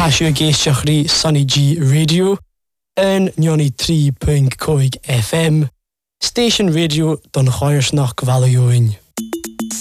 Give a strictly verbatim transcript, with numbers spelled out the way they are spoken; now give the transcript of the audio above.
Tashu Geishakhri Sunny G Radio and Nyoni three point five F M Station Radio Don Choirsnach Valioin.